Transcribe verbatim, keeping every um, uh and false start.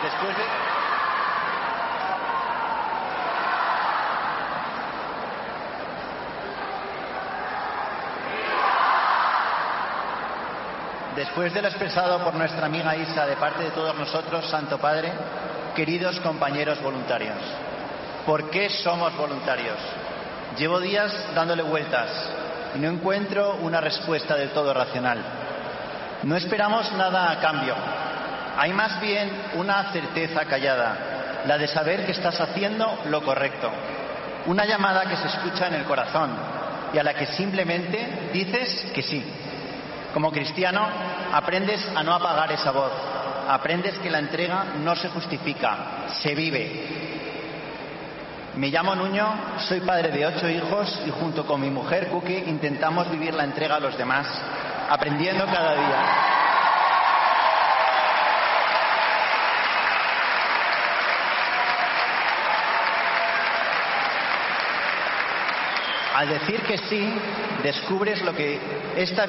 Después de... Después de lo expresado por nuestra amiga Isa de parte de todos nosotros, Santo Padre, queridos compañeros voluntarios, ¿por qué somos voluntarios? Llevo días dándole vueltas y no encuentro una respuesta del todo racional. No esperamos nada a cambio. Hay más bien una certeza callada, la de saber que estás haciendo lo correcto. Una llamada que se escucha en el corazón y a la que simplemente dices que sí. Como cristiano, aprendes a no apagar esa voz. Aprendes que la entrega no se justifica, se vive. Me llamo Nuño, soy padre de ocho hijos y junto con mi mujer Cookie intentamos vivir la entrega a los demás, aprendiendo cada día. Al decir que sí, descubres lo que esta